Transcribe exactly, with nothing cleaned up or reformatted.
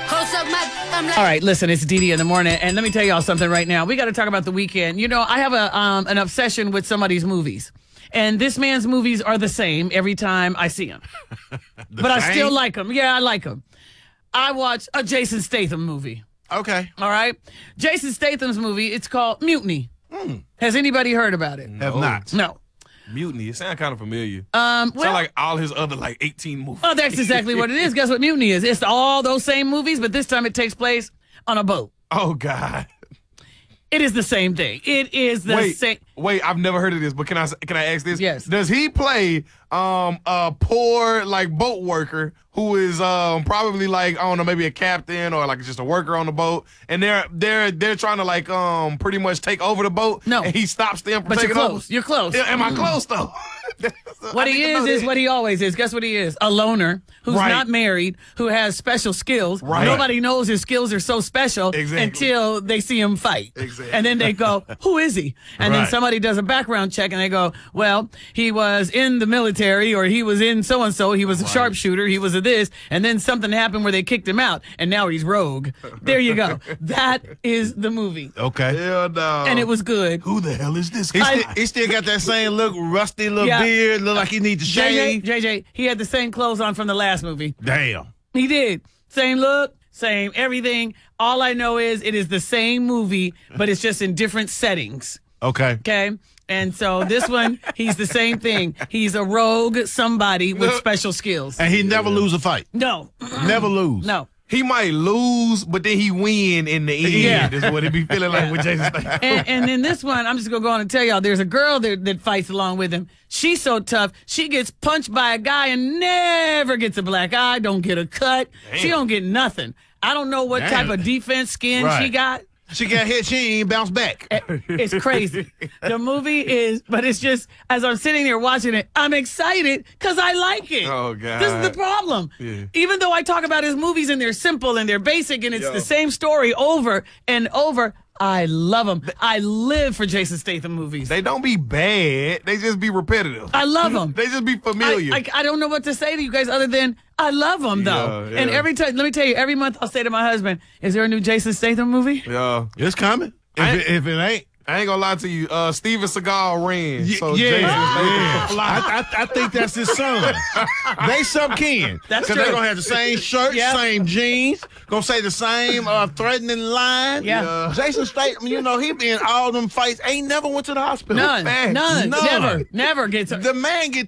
All right, listen, it's Dee Dee in the morning, and let me tell y'all something right now. We got to talk about the weekend. You know, I have a um, an obsession with somebody's movies, and this man's movies are the same every time I see him. But same? I still like them. Yeah, I like them. I watch a Jason Statham movie. Okay. All right? Jason Statham's movie, it's called Mutiny. Mm. Has anybody heard about it? No. Have not. No. Mutiny. It sounds kind of familiar. Um, well, sounds like all his other like eighteen movies. Oh, that's exactly what it is. Guess what Mutiny is? It's all those same movies, but this time it takes place on a boat. Oh, God. It is the same thing. It is the wait, same. Wait, I've never heard of this, but can I can I ask this? Yes. Does he play um a poor like boat worker who is um probably like I don't know maybe a captain or like just a worker on the boat, and they're they're they're trying to like um pretty much take over the boat? No, and he stops them from but taking you're over. close. You're close. Am I close though? What he is is what he always is. Guess what he is? A loner who's right. not married, who has special skills. Right. Nobody knows his skills are so special exactly. until they see him fight. Exactly. And then they go, who is he? And right. then somebody does a background check and they go, well, he was in the military or he was in so-and-so. He was a right. sharpshooter. He was a this. And then something happened where they kicked him out and now he's rogue. There you go. That is the movie. Okay. Hell no. And it was good. Who the hell is this guy? He, still, he still got that same look, rusty little yeah. beard, look like he needs to shave. J J, J J, he had the same clothes on from the last movie. Damn. He did. Same look, same everything. All I know is it is the same movie, but it's just in different settings. Okay. Okay? And so this one, he's the same thing. He's a rogue somebody with special skills. And he never lose a fight. No. Never lose. No. He might lose, but then he win in the end. Yeah. Is what it be feeling like with Jason Statham. And, and in this one, I'm just going to go on and tell y'all, there's a girl that, that fights along with him. She's so tough. She gets punched by a guy and never gets a black eye, don't get a cut. Damn. She don't get nothing. I don't know what Damn. type of defense skin right. she got. She got hit, she ain't bounced back. It's crazy. The movie is, but it's just, as I'm sitting there watching it, I'm excited because I like it. Oh, God. This is the problem. Yeah. Even though I talk about his movies and they're simple and they're basic and it's Yo. the same story over and over, I love them. I live for Jason Statham movies. They don't be bad. They just be repetitive. I love them. They just be familiar. I, I, I don't know what to say to you guys other than I love them, though. Yeah, yeah. And every time, let me tell you, every month I'll say to my husband, is there a new Jason Statham movie? Yeah. It's coming. If it, if it ain't. I ain't gonna lie to you. Uh, Steven Seagal ran. Y- so yeah, Jason yeah. I, I, I think that's his son. They some kin. That's true. Because they're gonna have the same shirt, yep. same jeans, gonna say the same uh, threatening line. Yeah. yeah. Jason Statham, you know, he been in all them fights. Ain't never went to the hospital. None. Man, None. None. Never. Never gets. The man get